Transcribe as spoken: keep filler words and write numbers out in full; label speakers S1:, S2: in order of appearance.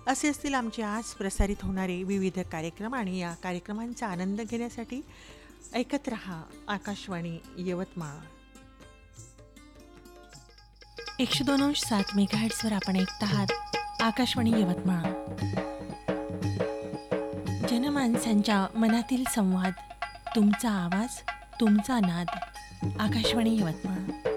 S1: असे असतील आमचे आज प्रसारित होणारे विविध कार्यक्रम आणि या कार्यक्रमांचा आनंद घेण्यासाठी ऐकत रहा आकाशवाणी यवतमाळ. एकशे दोन अंश सात मेगाहर्ट्सवर आपण ऐकत आहात आकाशवाणी यवतमाळ. जनमानसांच्या मनातील संवाद, तुमचा आवाज, तुमचा नाद. आकाशवाणी यवतमाळ.